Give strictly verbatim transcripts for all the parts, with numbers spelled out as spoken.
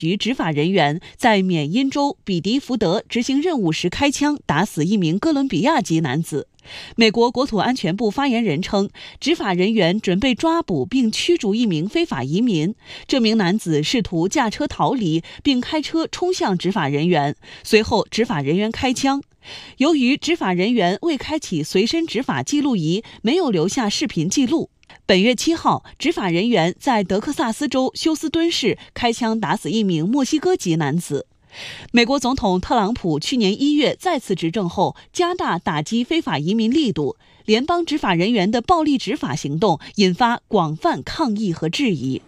局执法人员在缅因州比迪福德执行任务时开枪打死一名哥伦比亚籍男子。美国国土安全部发言人称，执法人员准备抓捕并驱逐一名非法移民。这名男子试图驾车逃离，并开车冲向执法人员，随后执法人员开枪。由于执法人员未开启随身执法记录仪，没有留下视频记录。本月七号，执法人员在德克萨斯州休斯敦市开枪打死一名墨西哥籍男子。美国总统特朗普去年一月再次执政后，加大打击非法移民力度，联邦执法人员的暴力执法行动引发广泛抗议和质疑。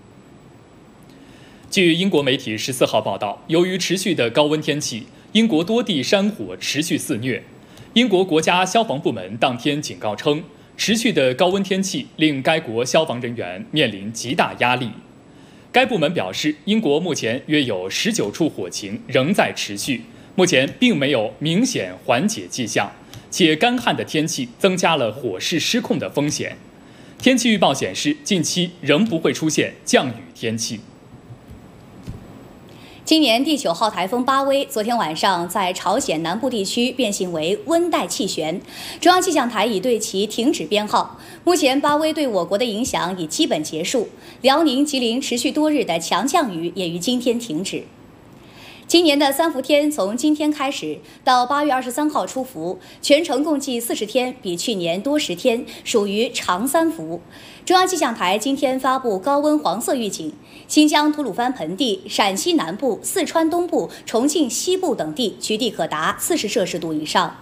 据英国媒体十四号报道，由于持续的高温天气，英国多地山火持续肆虐。英国国家消防部门当天警告称，持续的高温天气令该国消防人员面临极大压力。该部门表示，英国目前约有十九处火情仍在持续，目前并没有明显缓解迹象，且干旱的天气增加了火势失控的风险。天气预报显示，近期仍不会出现降雨天气。 今年第九号台风巴威昨天晚上在朝鲜南部地区变形为温带气旋，中央气象台已对其停止编号。目前巴威对我国的影响已基本结束，辽宁、吉林持续多日的强降雨也于今天停止。今年的三伏天从今天开始到八月二十三号出伏，全程共计四十天，比去年多十天，属于长三伏。中央气象台今天发布高温黄色预警，新疆吐鲁番盆地、陕西南部、四川东部、重庆西部等地局地可达四十摄氏度以上。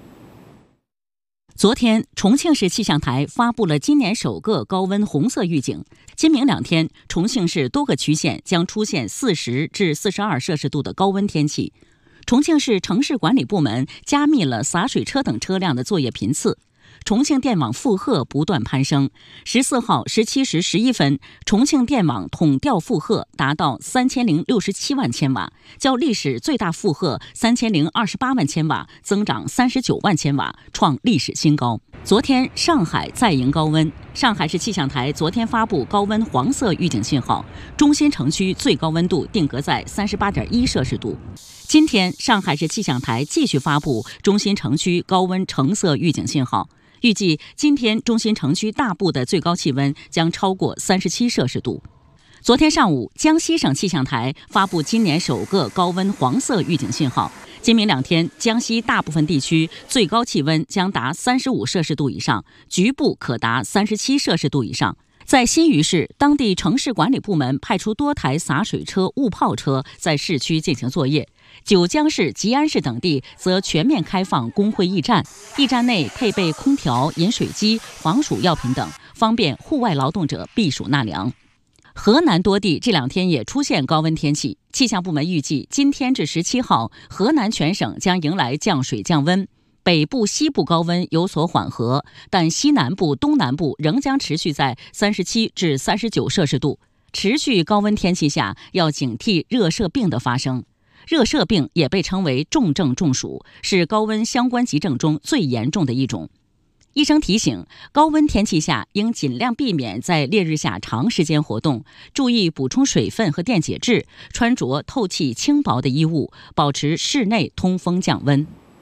昨天，重庆市气象台发布了今年首个高温红色预警。今明两天，重庆市多个区县将出现四十至四十二摄氏度的高温天气。重庆市城市管理部门加密了洒水车等车辆的作业频次。重庆电网负荷不断攀升。十四号十七时十一分，重庆电网统调负荷达到三千零六十七万千瓦，较历史最大负荷三千零二十八万千瓦增长三十九万千瓦，创历史新高。昨天，上海再迎高温。上海市气象台昨天发布高温黄色预警信号，中心城区最高温度定格在三十八点一摄氏度。今天，上海市气象台继续发布中心城区高温橙色预警信号。预计今天中心城区大部的最高气温将超过三十七摄氏度。昨天上午，江西省气象台发布今年首个高温黄色预警信号。今明两天，江西大部分地区最高气温将达三十五摄氏度以上，局部可达三十七摄氏度以上。在新余市，当地城市管理部门派出多台洒水车、雾炮车在市区进行作业。九江市、吉安市等地则全面开放工会驿站，驿站内配备空调、饮水机、防暑药品等，方便户外劳动者避暑纳凉。河南多地这两天也出现高温天气，气象部门预计今天至十七号，河南全省将迎来降水降温。北部、西部高温有所缓和，但西南部、东南部仍将持续在三十七至三十九摄氏度。持续高温天气下，要警惕热射病的发生。热射病也被称为重症中暑，是高温相关急症中最严重的一种。医生提醒，高温天气下应尽量避免在烈日下长时间活动，注意补充水分和电解质，穿着透气轻薄的衣物，保持室内通风降温。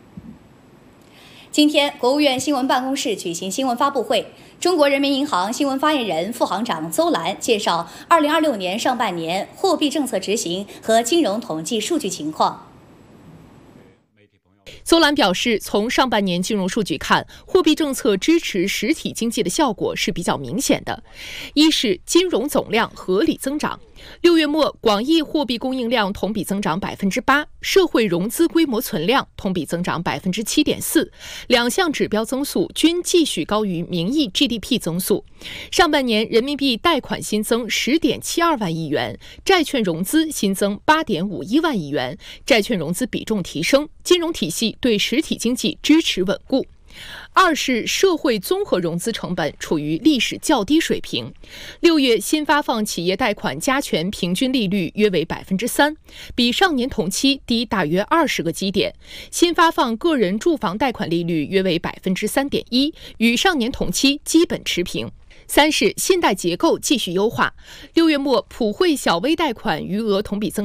今天，国务院新闻办公室举行新闻发布会，中国人民银行新闻发言人、副行长邹兰介绍二零二六年上半年货币政策执行和金融统计数据情况。 邹兰表示，从上半年金融数据看，货币政策支持实体经济的效果是比较明显的。一是金融总量合理增长，六月末广义货币供应量同比增长百分之八，社会融资规模存量同比增长百分之七点四，两项指标增速均继续高于名义 G D P 增速。上半年人民币贷款新增十点七二万亿元，债券融资新增八点五一万亿元，债券融资比重提升，金融体系对实体经济支持稳固。二是社会综合融资成本处于历史较低水平，六月新发放企业贷款加权平均利率约为百分之三，比上年同期低大约二十个基点；新发放个人住房贷款利率约为百分之三点一，与上年同期基本持平。 三是信贷结构继续优化。六月末，普惠小微贷款余额同比增